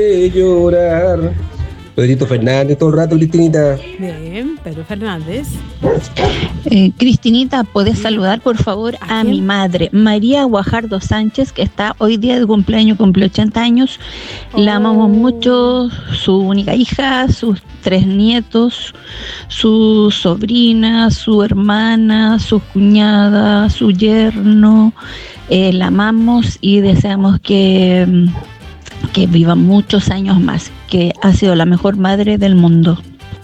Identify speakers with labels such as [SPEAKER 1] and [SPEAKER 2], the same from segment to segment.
[SPEAKER 1] llorar. Pedrito Fernández todo el rato, Cristinita.
[SPEAKER 2] Bien, Pedro Fernández.
[SPEAKER 3] Cristinita, ¿puedes saludar por favor a mi madre, María Guajardo Sánchez, que está hoy día de cumpleaños, cumple 80 años? La amamos mucho, su única hija, sus 3 nietos, su sobrina, su hermana, su cuñada, su yerno. La amamos y deseamos que viva muchos años más, que ha sido la mejor madre del mundo.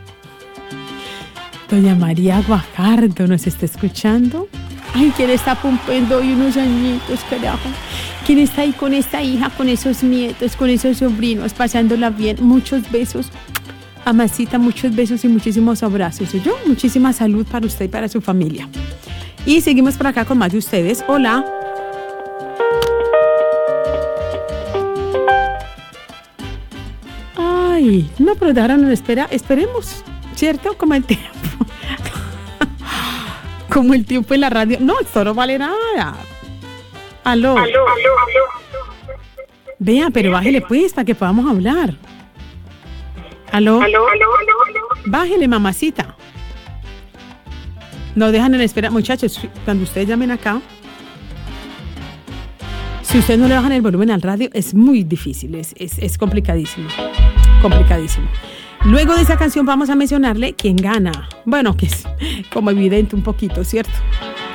[SPEAKER 2] Doña María Guajardo nos está escuchando. Ay, ¿quién está cumpliendo hoy unos añitos, carajo? ¿Quién está ahí con esta hija, con esos nietos, con esos sobrinos, pasándola bien? Muchos besos. Amasita, muchos besos y muchísimos abrazos. Y yo, muchísima salud para usted y para su familia. Y seguimos por acá con más de ustedes. Hola. Ay, no, pero de ahora no espera. Esperemos, ¿cierto? Como el tiempo. Como el tiempo en la radio. No, esto no vale nada. Aló. Vea, pero bájele pues para que podamos hablar. Aló. Bájele, mamacita. No dejan en espera. Muchachos, cuando ustedes llamen acá, si ustedes no le bajan el volumen al radio, es muy difícil, es complicadísimo. Complicadísimo. Luego de esa canción vamos a mencionarle quién gana. Bueno, que es como evidente un poquito, ¿cierto?